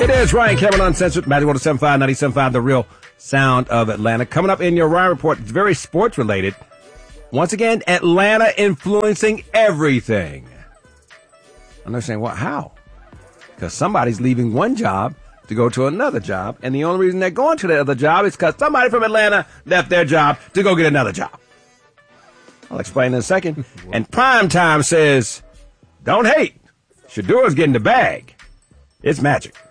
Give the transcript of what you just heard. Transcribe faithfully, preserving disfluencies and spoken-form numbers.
It is Ryan Cameron Uncensored, Magic one oh seven point five, ninety-seven point five, the real sound of Atlanta. Coming up in your Ryan Report, it's very sports related. Once again, Atlanta influencing everything. And they're saying, well, how? Because somebody's leaving one job to go to another job, and the only reason they're going to the other job is because somebody from Atlanta left their job to go get another job. I'll explain in a second. And Primetime says, don't hate. Shadur's getting the bag. It's magic.